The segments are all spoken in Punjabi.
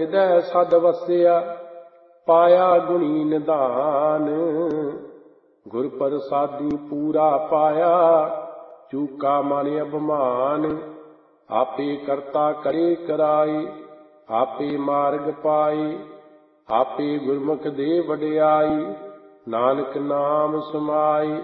ਹਿਰਦੈ ਸਦ ਵਸਿਆ, ਪਾਇਆ ਗੁਣੀ ਨਿਧਾਨ। ਗੁਰ ਪ੍ਰਸਾਦੀ ਪੂਰਾ ਪਾਇਆ, ਚੂਕਾ ਮਨ ਅਭਿਮਾਨ। ਆਪੇ ਕਰਤਾ ਕਰੇ ਕਰਾਈ, ਆਪੇ ਮਾਰਗ ਪਾਈ। ਆਪੇ ਗੁਰਮੁਖ ਦੇ ਵਡਿਆਈ, ਨਾਨਕ ਨਾਮ ਸਮਾਈ।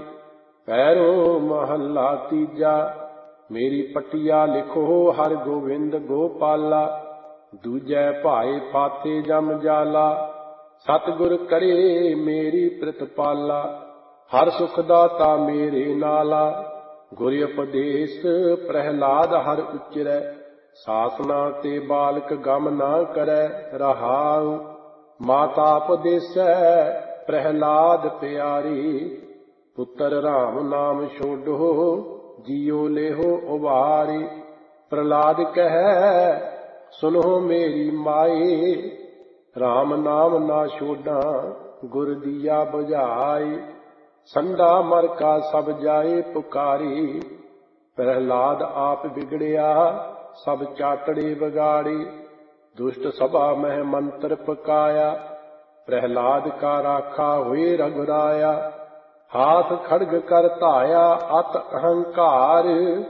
ਪਹਿਰੋ ਮਹੱਲਾ ਤੀਜਾ। ਮੇਰੀ ਪਟਿਆ ਲਿਖੋ ਹਰਿ ਗੋਬਿੰਦ ਗੋਪਾਲਾ। ਦੂਜੈ ਭਾਏ ਫਾਤੇ ਜਮ ਜਾਲਾ, ਸਤਿਗੁਰ ਕਰੇ ਮੇਰੀ ਪ੍ਰਿਤਪਾਲਾ। ਹਰ ਸੁਖ ਦਾਤਾ ਮੇਰੇ ਨਾਲਾ, ਗੁਰ ਉਪਦੇਸ਼ ਪ੍ਰਹਿਲਾਦ ਹਰਿ ਉਚਰੈ। ਸਾਸਨਾ ਤੇ ਬਾਲਕ ਗਮ ਨਾ ਕਰੈ ਰਹਾਉ, ਮਾਤਾ ਉਪਦੇਸੈ ਪ੍ਰਹਿਲਾਦ ਪਿਆਰੀ। ਪੁੱਤਰ ਰਾਮ ਨਾਮ ਛੋਡੋ, ਜੀਉ ਲੇਹੋ ਉਬਾਰੀ। ਪ੍ਰਹਿਲਾਦ ਕਹੈ ਸੁਨੋ ਮੇਰੀ ਮਾਏ, ਰਾਮ ਨਾਮ ਨਾ ਛੋਡਾਂ ਗੁਰ ਦੀਆ ਬੁਝਾਈ। ਸੰਡਾ ਮਰ ਕਾ ਸਭ ਜਾਏ ਪੁਕਾਰੀ, ਪ੍ਰਹਿਲਾਦ ਆਪ ਬਿਗੜਿਆ ਸਭ ਚਾਟੜੇ ਵਿਗਾੜੀ। ਦੁਸ਼ਟ ਸਭਾ ਮਹਿ ਮੰਤਰ ਪਕਾਇਆ, ਪ੍ਰਹਿਲਾਦ ਕਾ ਰਾਖਾ ਹੋਏ ਰਘੁਰਾਇਆ। ਹਾਥ ਖੜਗ ਕਰ ਧਾਇਆ ਅਤ ਅਹੰਕਾਰ,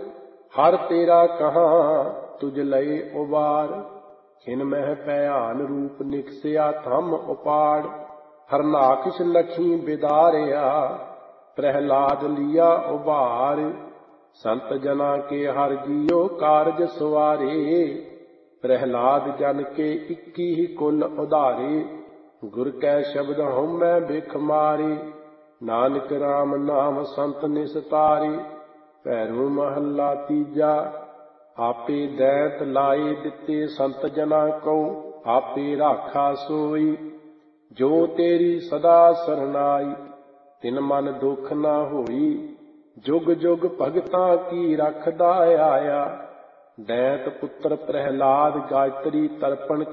ਹਰ ਤੇਰਾ ਕਹਾਂ ਤੁਝ ਲਏ ਉਬਾਰ। ਖਿਨ ਮਹਿ ਭਿਆਨ ਰੂਪ ਨਿਕਸਿਆ ਥੰਮ ਉਪਾੜ, ਹਰਨਾਕਸ਼ ਲਖੀ ਬਿਦਾਰਿਆ, ਪ੍ਰਹਿਲਾਦ ਲਿਆ ਉਬਾਰ। ਸੰਤ ਜਨਾ ਕੇ ਹਰ ਜੀਓ ਕਾਰਜ ਸਵਾਰੇ, ਪ੍ਰਹਿਲਾਦ ਜਨ ਕੇ 21 ਕੁਲ ਉਧਾਰੇ। ਗੁਰ ਕੈ ਸ਼ਬਦ ਹਉਮੈ ਬਿਖ ਮਾਰੇ, ਨਾਨਕ ਰਾਮ ਨਾਮ ਸੰਤ ਨਿਸਤਾਰੇ। ਭੈਰੋ ਮਹੱਲਾ ਤੀਜਾ। ਆਪੇ ਦੈਂਤ ਲਾਏ ਦਿੱਤੇ ਸੰਤ ਜਨਾ ਕਉ, ਆਪੇ ਰਾਖਾ ਸੋਈ। ਜੋ ਤੇਰੀ ਸਦਾ ਸਰਨਾਈ, ਤਿਨ ਮਨ ਦੁਖ ਨਾ ਹੋਈ। ਜੁਗ ਜੁਗ ਭਗਤਾਂ ਕੀ ਰਖਦਾ ਆਇਆ, ਦੈਂਤ ਪੁੱਤਰ ਪ੍ਰਹਿਲਾਦ ਗਾਇਤਰੀ ਤਰਪਣ